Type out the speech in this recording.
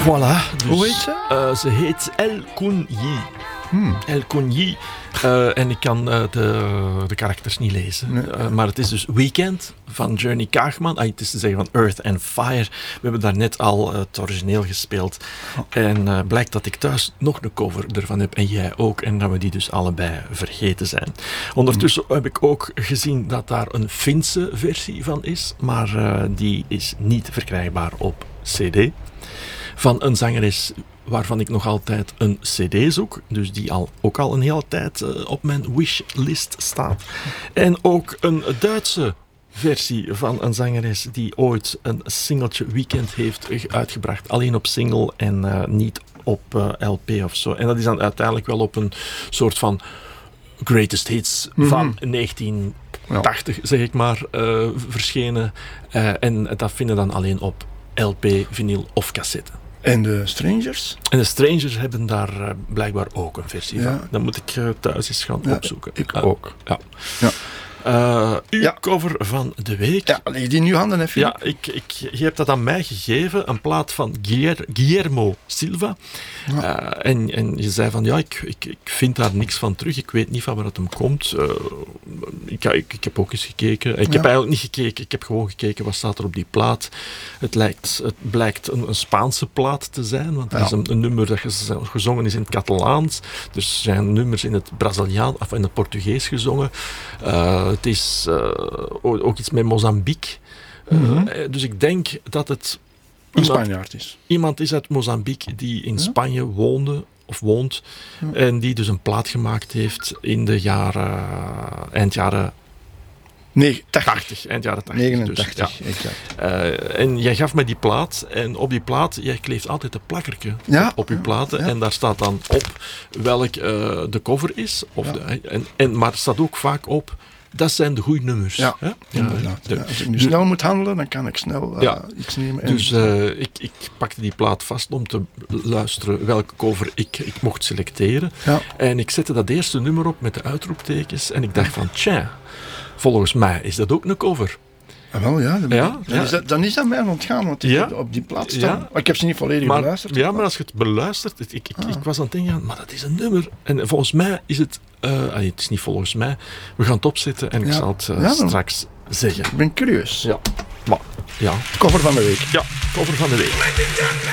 Voilà. Dus, hoe heet ze? Ze heet El Kounyi. El Kounyi. En ik kan de karakters niet lezen. Nee. Maar het is dus Weekend van Journey Kaagman. Het is te zeggen van Earth and Fire. We hebben daarnet al het origineel gespeeld. En blijkt dat ik thuis nog een cover ervan heb. En jij ook. En dat we die dus allebei vergeten zijn. Ondertussen heb ik ook gezien dat daar een Finse versie van is. Maar die is niet verkrijgbaar op CD. Van een zangeres waarvan ik nog altijd een cd zoek. Dus die ook al een hele tijd op mijn wishlist staat. En ook een Duitse versie van een zangeres die ooit een singeltje Weekend heeft uitgebracht. Alleen op single en niet op LP of zo. En dat is dan uiteindelijk wel op een soort van greatest hits van 1980, zeg ik maar, verschenen. En dat vinden dan alleen op LP, vinyl of cassette. En de Strangers? En de Strangers hebben daar blijkbaar ook een versie van. Dan moet ik thuis eens gaan opzoeken. Ik ook. Ja. Uw cover van de week. Ja, leg die in uw handen, hè, Filip? Ja, je hebt dat aan mij gegeven, een plaat van Guillermo Silva. Ja. En je zei van, ik vind daar niks van terug. Ik weet niet van waar het hem komt. Ik heb ook eens gekeken. Ik heb eigenlijk niet gekeken. Ik heb gewoon gekeken, wat staat er op die plaat. Het blijkt een Spaanse plaat te zijn, want het is een nummer dat gezongen is in het Catalaans. Dus er zijn nummers in het Braziliaans of in het Portugees gezongen. Het is ook iets met Mozambique. Dus ik denk dat het een Spanjaard is. Iemand is uit Mozambique die in Spanje woont. En die dus een plaat gemaakt heeft in de eind jaren 80. Eind jaren 80. 89, dus, exact. En jij gaf me die plaat. En op die plaat, jij kleeft altijd een plakkertje op je platen. En daar staat dan op welk de cover is. Maar er staat ook vaak op, dat zijn de goede nummers. Ja, hè? inderdaad. Als ik nu snel moet handelen, dan kan ik snel iets nemen. Dus ik pakte die plaat vast om te luisteren welke cover ik mocht selecteren. Ja. En ik zette dat eerste nummer op met de uitroeptekens. En ik dacht van, volgens mij is dat ook een cover. Wel, dan is dat mij ontgaan, want op die plaat staan. Maar ik heb ze niet volledig beluisterd. Ja, maar als je het beluistert, ik was aan het denken, maar dat is een nummer. En volgens mij is het, het is niet volgens mij, we gaan het opzetten en ik zal het straks zeggen. Ik ben curieus. Ja. Maar, cover van de week. Ja, cover van de week.